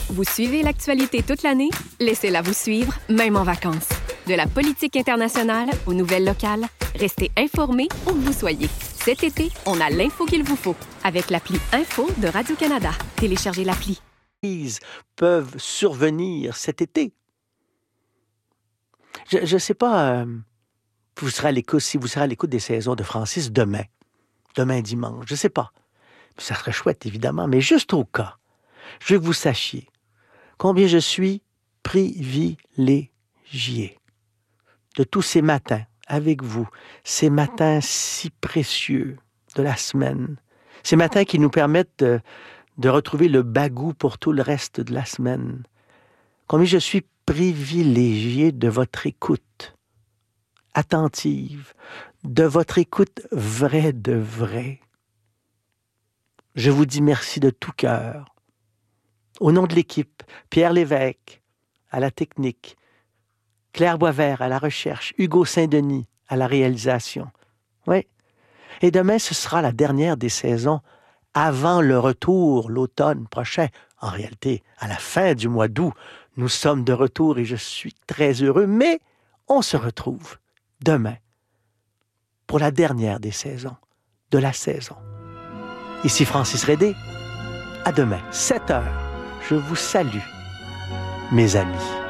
Vous suivez l'actualité toute l'année? Laissez-la vous suivre, même en vacances. De la politique internationale aux nouvelles locales, restez informés où que vous soyez. Cet été, on a l'info qu'il vous faut avec l'appli Info de Radio-Canada. Téléchargez l'appli. Peuvent survenir cet été. Je ne sais pas vous serez à l'écoute, si vous serez à l'écoute des saisons de Francis demain dimanche, je ne sais pas. Ça serait chouette, évidemment, mais juste au cas, je veux que vous sachiez combien je suis privilégié de tous ces matins avec vous, ces matins si précieux de la semaine, ces matins qui nous permettent de retrouver le bagou pour tout le reste de la semaine. Combien je suis privilégié de votre écoute attentive, de votre écoute vraie de vrai. Je vous dis merci de tout cœur. Au nom de l'équipe, Pierre Lévesque à la technique, Claire Boisvert à la recherche, Hugo Saint-Denis à la réalisation. Oui. Et demain, ce sera la dernière des saisons avant le retour, l'automne prochain. En réalité, à la fin du mois d'août, nous sommes de retour et je suis très heureux, mais on se retrouve demain pour la dernière des saisons, de la saison. Ici Francis Redé. À demain, 7h. Je vous salue, mes amis.